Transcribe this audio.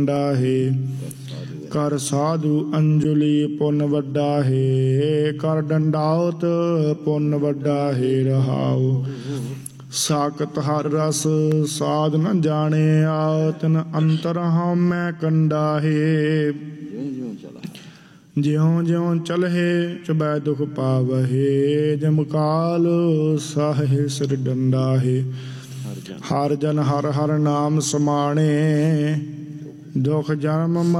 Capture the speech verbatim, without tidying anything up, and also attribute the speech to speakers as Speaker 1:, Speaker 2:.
Speaker 1: ਹੈ। ਕਰ ਸਾਧੂ ਅੰਜਲੀ ਪੁੰਨ ਵੱਡਾ ਹੈ। ਕਰ ਡੰਡਾਉਤ ਪੁੰਨ ਵੱਡਾ ਹੈ। ਰਹਾਉ ਸਾਕਤ ਹਰ ਰਸ ਸਾਧ ਨ ਜਾਣੇ ਆਤਨ ਅੰਤਰ ਹਉਮੈ ਕੰਡਾ ਹੈ। ਜਿਉਂ ਜਿਉਂ ਚਲਹਿ ਚੁਬੈ ਦੁਖ ਪਾਵਹਿ ਜਮ ਕਾਲ ਸਾਹੇ ਸਿਰ ਡੰਡਾ ਹੈ। ਹਰ ਜਨ ਹਰ ਹਰ ਨਾਮ ਸਮਾਣੇ ਦੁਖ ਜਨਮ